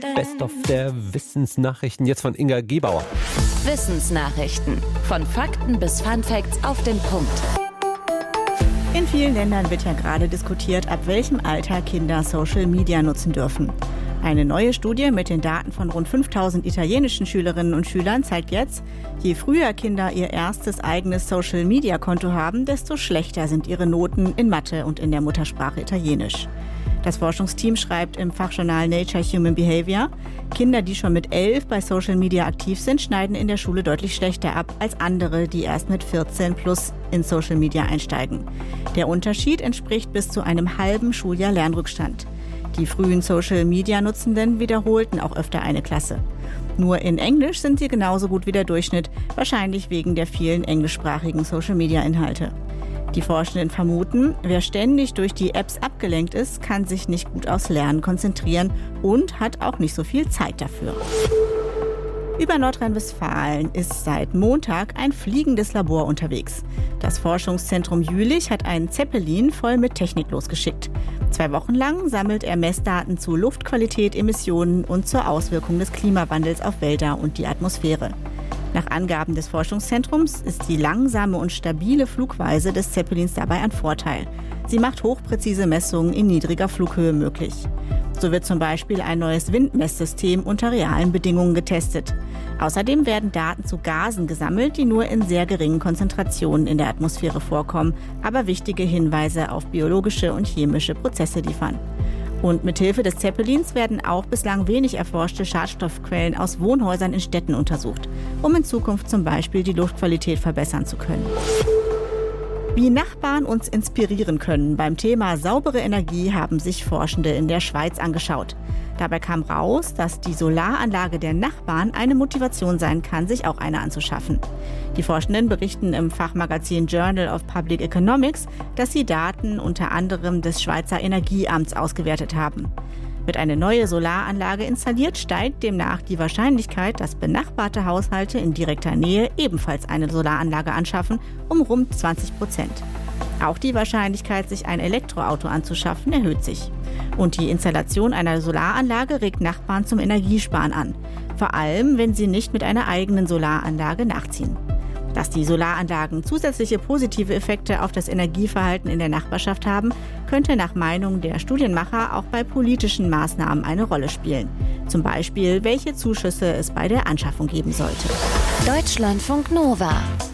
Best of der Wissensnachrichten jetzt von Inga Gebauer. Wissensnachrichten. Von Fakten bis Funfacts auf den Punkt. In vielen Ländern wird ja gerade diskutiert, ab welchem Alter Kinder Social Media nutzen dürfen. Eine neue Studie mit den Daten von rund 5000 italienischen Schülerinnen und Schülern zeigt jetzt, je früher Kinder ihr erstes eigenes Social-Media-Konto haben, desto schlechter sind ihre Noten in Mathe und in der Muttersprache Italienisch. Das Forschungsteam schreibt im Fachjournal Nature Human Behavior, Kinder, die schon mit 11 bei Social Media aktiv sind, schneiden in der Schule deutlich schlechter ab als andere, die erst mit 14 plus in Social Media einsteigen. Der Unterschied entspricht bis zu einem halben Schuljahr Lernrückstand. Die frühen Social-Media-Nutzenden wiederholten auch öfter eine Klasse. Nur in Englisch sind sie genauso gut wie der Durchschnitt, wahrscheinlich wegen der vielen englischsprachigen Social-Media-Inhalte. Die Forschenden vermuten, wer ständig durch die Apps abgelenkt ist, kann sich nicht gut aufs Lernen konzentrieren und hat auch nicht so viel Zeit dafür. Über Nordrhein-Westfalen ist seit Montag ein fliegendes Labor unterwegs. Das Forschungszentrum Jülich hat einen Zeppelin voll mit Technik losgeschickt. 2 Wochen lang sammelt er Messdaten zu Luftqualität, Emissionen und zur Auswirkung des Klimawandels auf Wälder und die Atmosphäre. Nach Angaben des Forschungszentrums ist die langsame und stabile Flugweise des Zeppelins dabei ein Vorteil. Sie macht hochpräzise Messungen in niedriger Flughöhe möglich. So wird zum Beispiel ein neues Windmesssystem unter realen Bedingungen getestet. Außerdem werden Daten zu Gasen gesammelt, die nur in sehr geringen Konzentrationen in der Atmosphäre vorkommen, aber wichtige Hinweise auf biologische und chemische Prozesse liefern. Und mithilfe des Zeppelins werden auch bislang wenig erforschte Schadstoffquellen aus Wohnhäusern in Städten untersucht, um in Zukunft zum Beispiel die Luftqualität verbessern zu können. Wie Nachbarn uns inspirieren können beim Thema saubere Energie, haben sich Forschende in der Schweiz angeschaut. Dabei kam raus, dass die Solaranlage der Nachbarn eine Motivation sein kann, sich auch eine anzuschaffen. Die Forschenden berichten im Fachmagazin Journal of Public Economics, dass sie Daten unter anderem des Schweizer Energieamts ausgewertet haben. Wird eine neue Solaranlage installiert, steigt demnach die Wahrscheinlichkeit, dass benachbarte Haushalte in direkter Nähe ebenfalls eine Solaranlage anschaffen, um rund 20%. Auch die Wahrscheinlichkeit, sich ein Elektroauto anzuschaffen, erhöht sich. Und die Installation einer Solaranlage regt Nachbarn zum Energiesparen an. Vor allem, wenn sie nicht mit einer eigenen Solaranlage nachziehen. Dass die Solaranlagen zusätzliche positive Effekte auf das Energieverhalten in der Nachbarschaft haben, könnte nach Meinung der Studienmacher auch bei politischen Maßnahmen eine Rolle spielen. Zum Beispiel, welche Zuschüsse es bei der Anschaffung geben sollte. Deutschlandfunk Nova